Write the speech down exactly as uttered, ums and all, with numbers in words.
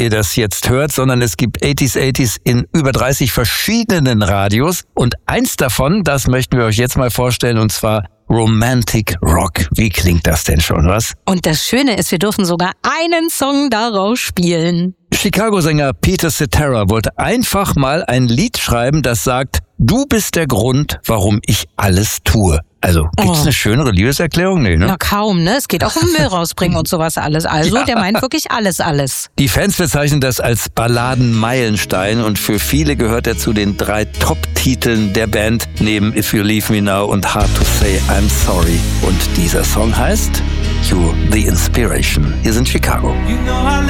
ihr das jetzt hört, sondern es gibt achtziger achtziger in über dreißig verschiedenen Radios. Und eins davon, das möchten wir euch jetzt mal vorstellen, und zwar Romantic Rock. Wie klingt das denn schon, was? Und das Schöne ist, wir dürfen sogar einen Song daraus spielen. Chicago-Sänger Peter Cetera wollte einfach mal ein Lied schreiben, das sagt, du bist der Grund, warum ich alles tue. Also, gibt's Oh. eine schönere Liebeserklärung? Nee, ne? Na kaum, ne? Es geht auch um Müll rausbringen und sowas alles. Also, Ja. der meint wirklich alles, alles. Die Fans bezeichnen das als Balladen-Meilenstein und für viele gehört er zu den drei Top-Titeln der Band neben If You Leave Me Now und Hard to Say I'm Sorry. Und dieser Song heißt You're the Inspiration. Hier sind Chicago. You know I